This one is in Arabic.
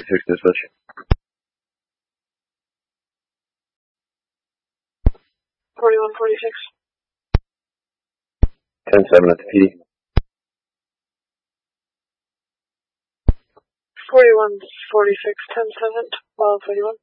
4146 dispatch. 4146. 10-7 at the PD. 4146, 10-7, 1231.